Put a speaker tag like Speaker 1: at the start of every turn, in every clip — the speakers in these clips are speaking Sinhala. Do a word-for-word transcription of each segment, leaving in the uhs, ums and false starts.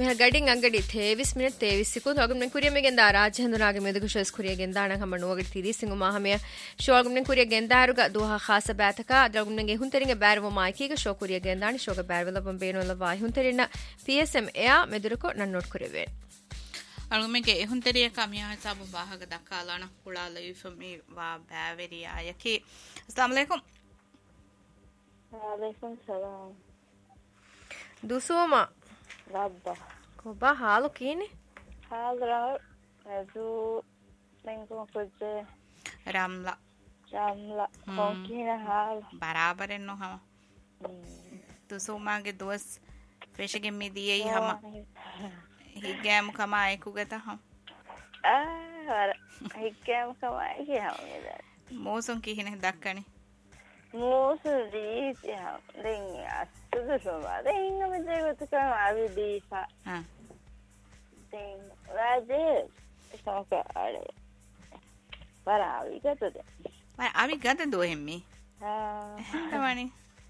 Speaker 1: මෙහ ගඩින් අංගඩි තේවිස් මිනිත් තේවිස් සිකුන් ඔගම් නෙන් කුරිය මෙගෙන් දා රාජ්‍ය හඳුනාගේ මෙදු කුෂස් කුරිය ගෙන් දාන කම නෝගඩි තිරිසින් උමා හැම ෂෝගම් නෙන් කුරිය ගෙන් දාරුග දුහා ખાસ බෑතක අදගම් නෙන් හුන්තරින්ගේ බෑරව මායිකීක ෂෝ කුරිය ගෙන් දානි ෂෝග බෑරවලපම් බේනවල වායි හුන්තරින්න පීඑස්එම් එයා මෙදුරක නන්නොට් කුරිය
Speaker 2: අලුමෙගේ හුන්තරිය කමියා සබ බාහක දක්කාලාන කුලාල යුෆමි වා බෑවරියා යකි अस्सलाम वालेकुम
Speaker 3: वालेकुम सलाम
Speaker 1: दुसुमा
Speaker 3: रब्बा
Speaker 1: කොබා හාලු කීනේ
Speaker 3: හාල්රා අදු ලෙන්කෝ කොච්චේ
Speaker 2: රම්ලා
Speaker 3: රම්ලා කොකින හාල්
Speaker 2: බරාබරෙන් නොහම දුසුමාගේ දොස් ෆෙෂගෙන් මිදියේ හම හිගෑම කමයි කුගත හම්
Speaker 3: ආ හිගෑම කමයි කියහම
Speaker 2: මෝසොන් කිහිනේ දක්කනේ
Speaker 3: මෝසොන් දීති හම් දෙන් අස්සුදු සෝවා දෙන් ඉන්නම දෙගොත කම අවි දීපා
Speaker 2: ආ
Speaker 3: දෙන් රාජේ සමක ආලේ බරාවි ගතද
Speaker 2: මම අවි ගත දොහෙම්මි
Speaker 3: ආ
Speaker 2: තමනි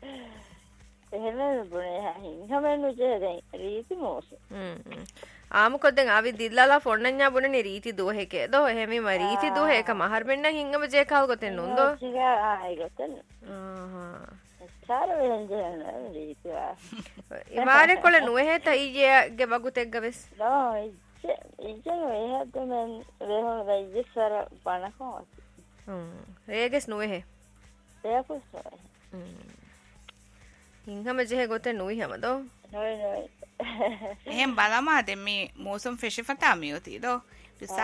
Speaker 3: එහෙම බුනේ හින්ගමෙන් උජේ දැන් රීති මෝස
Speaker 1: හ්ම් ආමුකොද්දෙන් ආවි දිල්ලාලා ෆොන්නඤ්ඤා බුනේ රීති දෝහෙකේ දෝ එහෙමි ම රීති දෝහෙක මහර්බෙන්න හින්ගම ජේ කල් ගොතෙන් නුන්දෝ
Speaker 3: සිගා ආයි ගොතෙන්
Speaker 1: ආහා
Speaker 3: සාර වෙන්ජන රීතිවා
Speaker 1: ඉමාරේ කොල නුහෙ තයියේ ගේ වගුතෙක් ගවස්
Speaker 3: නෝ ඉච්ච ඉච්ච එහෙත් මන් වෙහොන වෙයිසර බණකෝ
Speaker 1: හ්ම් රේගස් නුහෙ
Speaker 3: දෙයපුස්
Speaker 1: හ්ම් හින්ගම ජේ ගොතෙන් නුයි හැමදෝ
Speaker 3: නෝයි නෝයි
Speaker 2: එහෙන් බලමා දෙමි මෝසම් ෆෙෂි ෆතාමියෝ තීදෝ